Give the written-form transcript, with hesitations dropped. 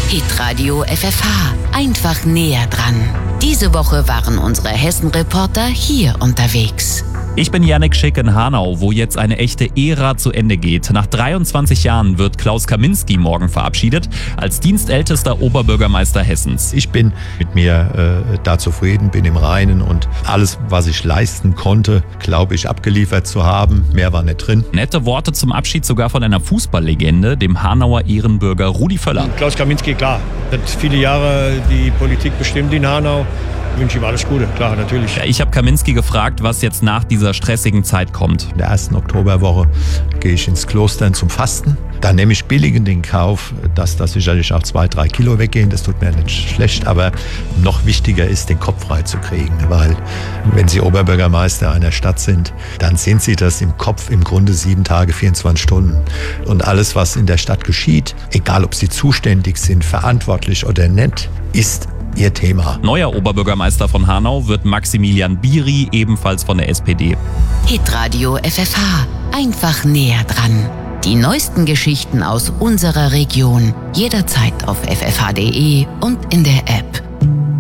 Hitradio FFH. Einfach näher dran. Diese Woche waren unsere Hessen-Reporter hier unterwegs. Ich bin Jannik Schick in Hanau, wo jetzt eine echte Ära zu Ende geht. Nach 23 Jahren wird Klaus Kaminski morgen verabschiedet als dienstältester Oberbürgermeister Hessens. Ich bin mit mir da zufrieden, bin im Reinen und alles, was ich leisten konnte, glaube ich, abgeliefert zu haben. Mehr war nicht drin. Nette Worte zum Abschied sogar von einer Fußballlegende, dem Hanauer Ehrenbürger Rudi Völler. Klaus Kaminski, klar, hat viele Jahre die Politik bestimmt in Hanau. Ich wünsche ihm alles Gute, klar, natürlich. Ja, ich habe Kaminski gefragt, was jetzt nach dieser stressigen Zeit kommt. In der ersten Oktoberwoche gehe ich ins Kloster zum Fasten. Da nehme ich billigend in Kauf, dass da sicherlich auch 2-3 Kilo weggehen. Das tut mir nicht schlecht, aber noch wichtiger ist, den Kopf frei zu kriegen. Weil wenn Sie Oberbürgermeister einer Stadt sind, dann sind Sie das im Kopf im Grunde 7 Tage, 24 Stunden. Und alles, was in der Stadt geschieht, egal ob Sie zuständig sind, verantwortlich oder nicht, ist Ihr Thema. Neuer Oberbürgermeister von Hanau wird Maximilian Biri, ebenfalls von der SPD. Hitradio FFH. Einfach näher dran. Die neuesten Geschichten aus unserer Region. Jederzeit auf ffh.de und in der App.